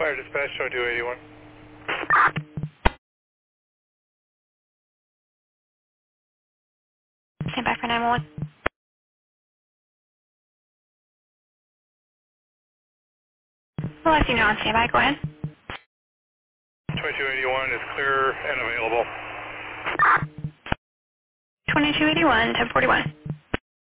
Fire dispatch 2281. Stand by for 911. We'll let you know on standby. Go ahead. 2281 is clear and available. 2281, 1041.